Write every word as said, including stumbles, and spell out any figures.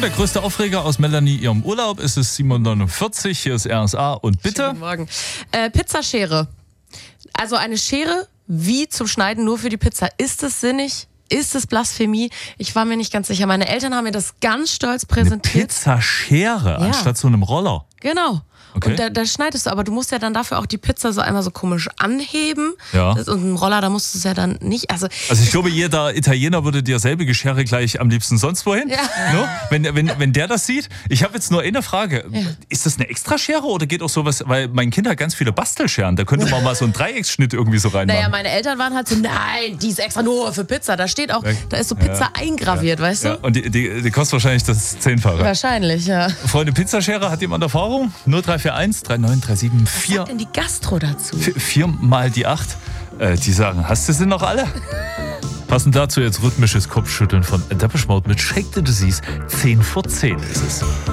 der größte Aufreger aus Melanie ihrem Urlaub. Es ist sieben Uhr neunundvierzig, hier ist R S A und bitte. Guten Morgen. Äh, Pizzaschere. Also eine Schere wie zum Schneiden nur für die Pizza. Ist es sinnig? Ist es Blasphemie? Ich war mir nicht ganz sicher. Meine Eltern haben mir das ganz stolz Eine präsentiert. Pizzaschere Ja. anstatt so einem Roller. Genau. Okay. Und da, da schneidest du, aber du musst ja dann dafür auch die Pizza so einmal so komisch anheben. Ja. Das, und ein Roller, da musst du es ja dann nicht. Also, Also ich glaube, jeder Italiener würde dir selbe Schere gleich am liebsten sonst wohin. Ja. No? Wenn, wenn, wenn der das sieht. Ich habe jetzt nur eine Frage. Ja. Ist das eine Extraschere oder geht auch sowas, weil mein Kind hat ganz viele Bastelscheren. Da könnte man mal so einen Dreiecksschnitt irgendwie so reinmachen. naja, meine Eltern waren halt so, nein, die ist extra nur für Pizza. Da steht auch, da ist so Pizza eingraviert, weißt du? Ja, und die, die, die kostet wahrscheinlich das Zehnfache. Wahrscheinlich, ja. Freunde, Pizzaschere, hat jemand Erfahrung? null drei vier eins drei neun drei sieben Was vier. sagt denn die Gastro dazu? Vier, vier mal die acht. Äh, die sagen, hast du sie noch alle? Passend dazu jetzt rhythmisches Kopfschütteln von Depeche Mode mit Shake the Disease. zehn vor zehn ist es.